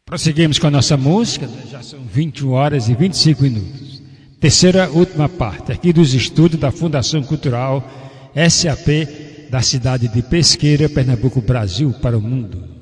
Prosseguimos com a nossa música, já são 21 horas e 25 minutos. Terceira, última parte, aqui dos estúdios da Fundação Cultural SAP, da cidade de Pesqueira, Pernambuco, Brasil, para o mundo.